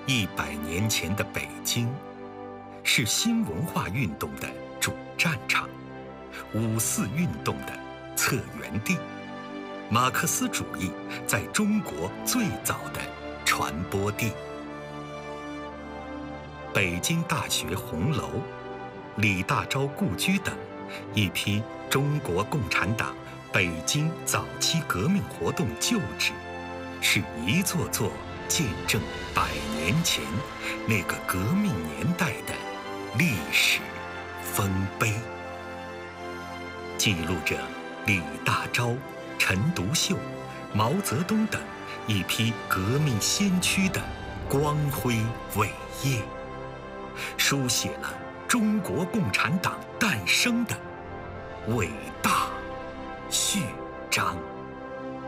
100年前的北京，是新文化运动的主战场，五四运动的策源地，马克思主义在中国最早的传播地。北京大学红楼、李大钊故居等一批中国共产党北京早期革命活动旧址，是一座座见证100年前那个革命年代的历史丰碑，记录着李大钊、陈独秀、毛泽东等一批革命先驱的光辉伟业，书写了中国共产党诞生的伟大序章。